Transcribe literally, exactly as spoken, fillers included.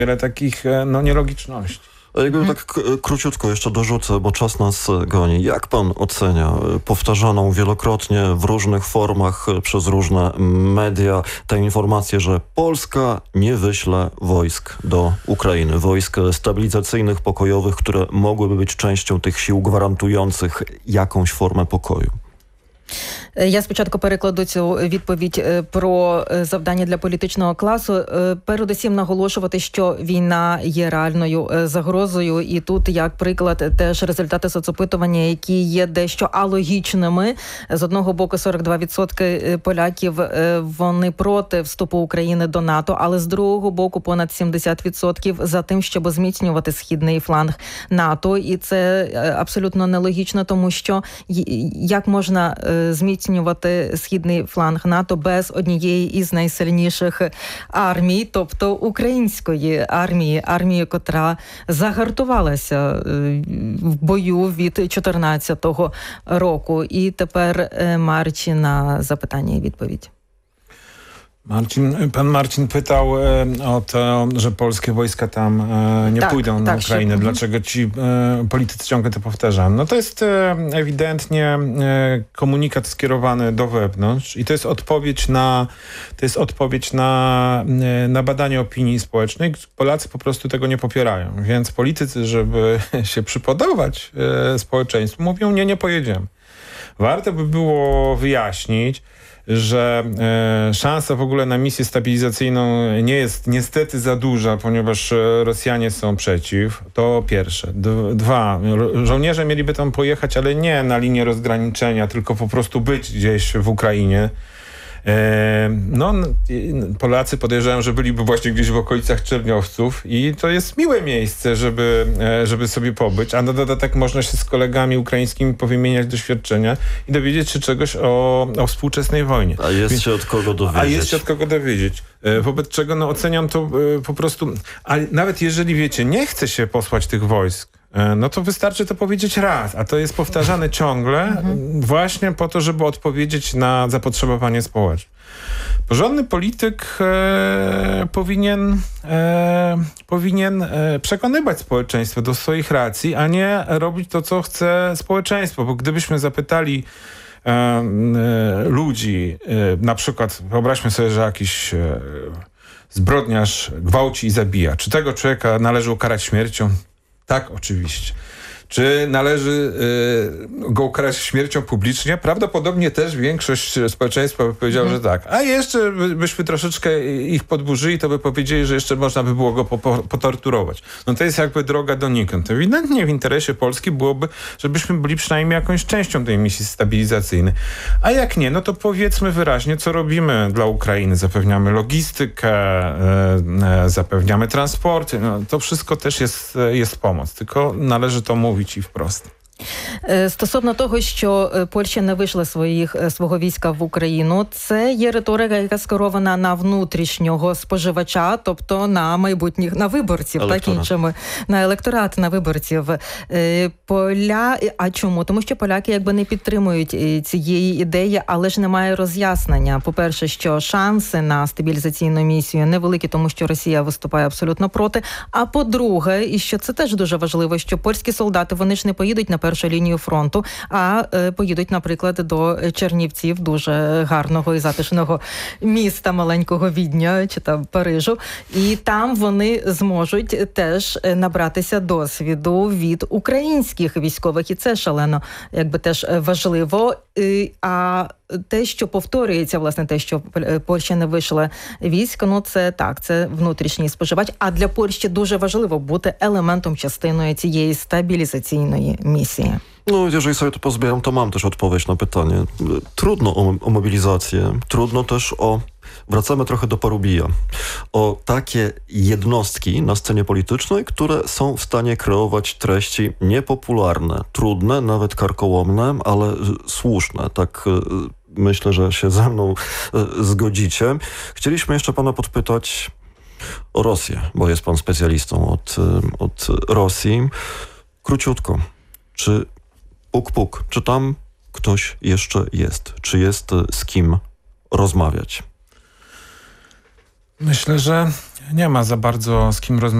wiele takich no, nielogiczności. Jakby tak króciutko jeszcze dorzucę, bo czas nas goni. Jak pan ocenia powtarzaną wielokrotnie w różnych formach przez różne media tę informację, że Polska nie wyśle wojsk do Ukrainy, wojsk stabilizacyjnych, pokojowych, które mogłyby być częścią tych sił gwarantujących jakąś formę pokoju? Я спочатку перекладу цю відповідь про завдання для політичного класу. Передусім наголошувати, що війна є реальною загрозою. І тут, як приклад, теж результати соцопитування, які є дещо алогічними. З одного боку, сорок два відсотки поляків, вони проти вступу України до НАТО, але з другого боку, понад сімдесят відсотків за тим, щоб зміцнювати східний фланг НАТО. І це абсолютно нелогічно, тому що як можна зміцнювати східний фланг НАТО без однієї із найсильніших армій, тобто української армії, армії, котра загартувалася в бою від чотирнадцятого року. І тепер Марчі на запитання і відповідь. Marcin, pan Marcin pytał e, o to, że polskie wojska tam e, nie tak, pójdą na tak, Ukrainę. się, Dlaczego ci e, politycy ciągle to powtarzają? No to jest e, ewidentnie e, komunikat skierowany do wewnątrz i to jest odpowiedź na, to jest odpowiedź na, e, na badanie opinii społecznej. Polacy po prostu tego nie popierają. Więc politycy, żeby się przypodobać e, społeczeństwu, mówią nie, nie pojedziemy. Warto by było wyjaśnić, że e, szansa w ogóle na misję stabilizacyjną nie jest niestety za duża, ponieważ Rosjanie są przeciw. To pierwsze. D- dwa. Żołnierze mieliby tam pojechać, ale nie na linię rozgraniczenia, tylko po prostu być gdzieś w Ukrainie. E, no, Polacy podejrzewają, że byliby właśnie gdzieś w okolicach Czerniowców i to jest miłe miejsce, żeby, żeby sobie pobyć, a na dodatek można się z kolegami ukraińskimi powymieniać doświadczenia i dowiedzieć się czegoś o, o współczesnej wojnie. A jest Więc, się od kogo dowiedzieć. A jest się od kogo dowiedzieć. E, wobec czego no, oceniam to e, po prostu, ale nawet jeżeli wiecie, nie chce się posłać tych wojsk, no to wystarczy to powiedzieć raz, a to jest powtarzane ciągle mhm. właśnie po to, żeby odpowiedzieć na zapotrzebowanie społeczne. Porządny polityk e, powinien, e, powinien e, przekonywać społeczeństwo do swoich racji, a nie robić to, co chce społeczeństwo, bo gdybyśmy zapytali e, e, ludzi, e, na przykład wyobraźmy sobie, że jakiś e, zbrodniarz gwałci i zabija, czy tego człowieka należy ukarać śmiercią? Tak, oczywiście. Czy należy y, go ukarać śmiercią publicznie? Prawdopodobnie też większość społeczeństwa by powiedziała, mhm. że tak. A jeszcze by, byśmy troszeczkę ich podburzyli, to by powiedzieli, że jeszcze można by było go po, po, potorturować. No to jest jakby droga donikąd. Ewidentnie w interesie Polski byłoby, żebyśmy byli przynajmniej jakąś częścią tej misji stabilizacyjnej. A jak nie, no to powiedzmy wyraźnie, co robimy dla Ukrainy. Zapewniamy logistykę, y, y, zapewniamy transporty. No, to wszystko też jest, jest pomoc. Tylko należy to mówić i wprost. Стосовно того, що Польща не вийшла своїх, свого війська в Україну, це є риторика, яка скерована на внутрішнього споживача, тобто на майбутніх, на виборців, так іншими, на електорат, на виборців. Поля... А чому? Тому що поляки якби не підтримують цієї ідеї, але ж немає роз'яснення. По-перше, що шанси на стабілізаційну місію невеликі, тому що Росія виступає абсолютно проти. А по-друге, і що це теж дуже важливо, що польські солдати, вони ж не поїдуть на першу лінію фронту, а е, поїдуть, наприклад, до Чернівців, дуже гарного і затишного міста, маленького Відня чи там Парижу. І там вони зможуть теж набратися досвіду від українських військових. І це шалено, якби теж важливо. І, а те, що повторюється, власне, те, що Польща не вийшла військ, ну це так, це внутрішній споживач. А для Польщі дуже важливо бути елементом, частиною цієї стабілізаційної місії. No, jeżeli sobie to pozbieram, to mam też odpowiedź na pytanie. Trudno o, o mobilizację, trudno też o... Wracamy trochę do Parubija. O takie jednostki na scenie politycznej, które są w stanie kreować treści niepopularne, trudne, nawet karkołomne, ale słuszne. Tak myślę, że się ze mną zgodzicie. Chcieliśmy jeszcze pana podpytać o Rosję, bo jest pan specjalistą od, od Rosji. Króciutko. Czy puk puk, czy tam ktoś jeszcze jest? Czy jest z kim rozmawiać? Myślę, że Nie ma za bardzo z kim rozmawiać.